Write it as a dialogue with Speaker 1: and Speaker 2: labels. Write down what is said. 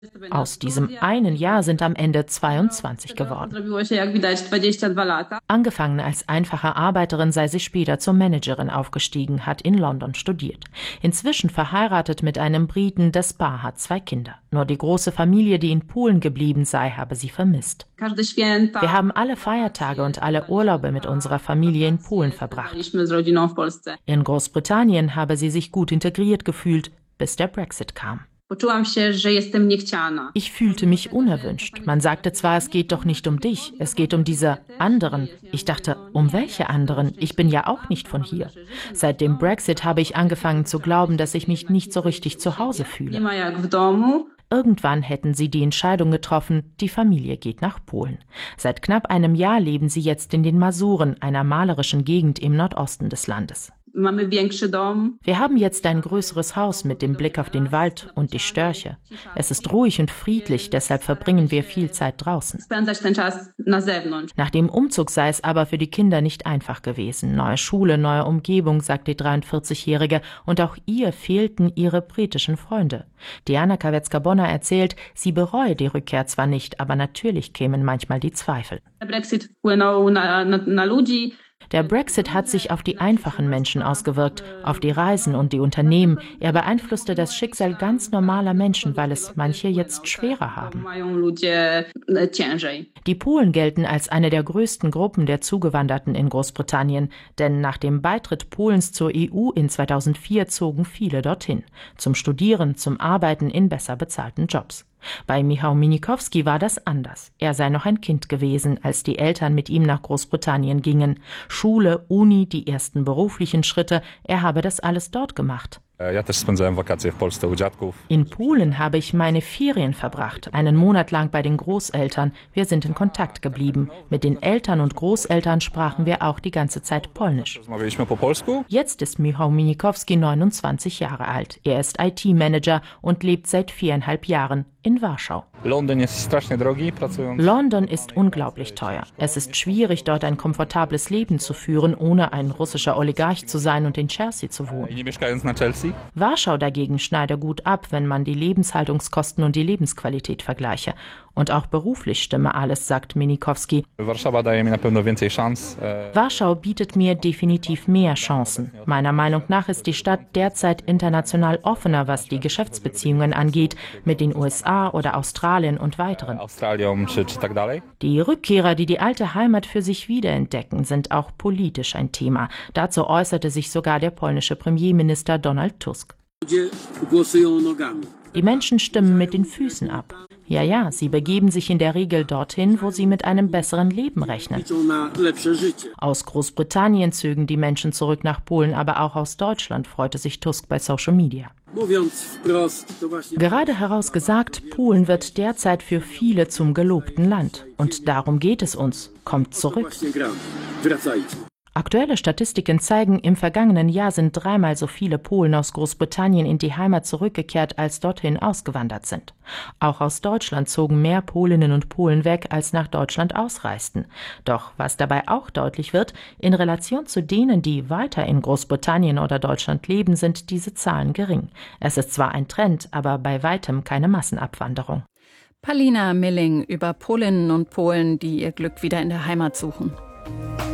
Speaker 1: Aus diesem einen Jahr sind am Ende 22 geworden. Angefangen als einfache Arbeiterin sei sie später zur Managerin aufgestiegen, hat in London studiert. Inzwischen verheiratet mit einem Briten, das Paar hat 2 Kinder. Nur die große Familie, die in Polen geblieben sei, habe sie vermisst. Wir haben alle Feiertage und alle Urlaube mit unserer Familie in Polen verbracht. In Großbritannien habe sie sich gut integriert gefühlt, bis der Brexit kam. Ich fühlte mich unerwünscht. Man sagte zwar, es geht doch nicht um dich, es geht um diese anderen. Ich dachte, um welche anderen? Ich bin ja auch nicht von hier. Seit dem Brexit habe ich angefangen zu glauben, dass ich mich nicht so richtig zu Hause fühle. Irgendwann hätten sie die Entscheidung getroffen, die Familie geht nach Polen. Seit knapp einem Jahr leben sie jetzt in den Masuren, einer malerischen Gegend im Nordosten des Landes. Wir haben jetzt ein größeres Haus mit dem Blick auf den Wald und die Störche. Es ist ruhig und friedlich, deshalb verbringen wir viel Zeit draußen. Nach dem Umzug sei es aber für die Kinder nicht einfach gewesen. Neue Schule, neue Umgebung, sagt die 43-Jährige, und auch ihr fehlten ihre britischen Freunde. Diana Kawetzka-Bonner erzählt, sie bereue die Rückkehr zwar nicht, aber natürlich kämen manchmal die Zweifel. Der Brexit hat sich auf die einfachen Menschen ausgewirkt, auf die Reisen und die Unternehmen. Er beeinflusste das Schicksal ganz normaler Menschen, weil es manche jetzt schwerer haben. Die Polen gelten als eine der größten Gruppen der Zugewanderten in Großbritannien, denn nach dem Beitritt Polens zur EU in 2004 zogen viele dorthin. Zum Studieren, zum Arbeiten in besser bezahlten Jobs. Bei Michał Minikowski war das anders. Er sei noch ein Kind gewesen, als die Eltern mit ihm nach Großbritannien gingen. Schule, Uni, die ersten beruflichen Schritte, er habe das alles dort gemacht. In Polen habe ich meine Ferien verbracht, einen Monat lang bei den Großeltern. Wir sind in Kontakt geblieben. Mit den Eltern und Großeltern sprachen wir auch die ganze Zeit Polnisch. Jetzt ist Michał Minikowski 29 Jahre alt. Er ist IT-Manager und lebt seit 4,5 Jahren in Warschau. London ist unglaublich teuer. Es ist schwierig, dort ein komfortables Leben zu führen, ohne ein russischer Oligarch zu sein und in Chelsea zu wohnen. Warschau dagegen schneide gut ab, wenn man die Lebenshaltungskosten und die Lebensqualität vergleiche. Und auch beruflich stimme alles, sagt Minikowski. Warschau bietet mir definitiv mehr Chancen. Meiner Meinung nach ist die Stadt derzeit international offener, was die Geschäftsbeziehungen angeht, mit den USA oder Australien und weiteren. Die Rückkehrer, die die alte Heimat für sich wiederentdecken, sind auch politisch ein Thema. Dazu äußerte sich sogar der polnische Premierminister Donald Tusk. Die Menschen stimmen mit den Füßen ab. Ja, sie begeben sich in der Regel dorthin, wo sie mit einem besseren Leben rechnen. Aus Großbritannien zögen die Menschen zurück nach Polen, aber auch aus Deutschland, freute sich Tusk bei Social Media. Gerade heraus gesagt, Polen wird derzeit für viele zum gelobten Land. Und darum geht es uns. Kommt zurück. Aktuelle Statistiken zeigen, im vergangenen Jahr sind 3-mal so viele Polen aus Großbritannien in die Heimat zurückgekehrt, als dorthin ausgewandert sind. Auch aus Deutschland zogen mehr Polinnen und Polen weg, als nach Deutschland ausreisten. Doch was dabei auch deutlich wird, in Relation zu denen, die weiter in Großbritannien oder Deutschland leben, sind diese Zahlen gering. Es ist zwar ein Trend, aber bei weitem keine Massenabwanderung.
Speaker 2: Paulina Milling über Polinnen und Polen, die ihr Glück wieder in der Heimat suchen.